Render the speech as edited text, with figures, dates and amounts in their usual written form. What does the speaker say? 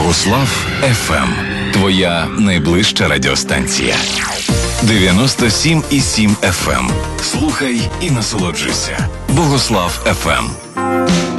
Богослав ФМ. Твоя найближча радіостанція. 97,7 FM. Слухай і насолоджуйся. Богослав ФМ.